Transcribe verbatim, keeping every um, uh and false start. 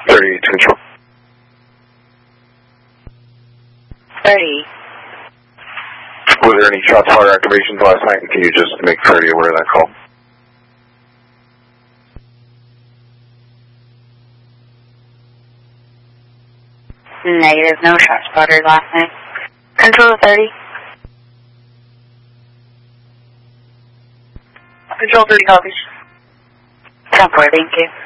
thirty to control. thirty. Was there any shots fired activations last night? And can you just make thirty aware of that call? Negative, no shots fired last night. Control thirty. Control thirty copies. ten four, thank you.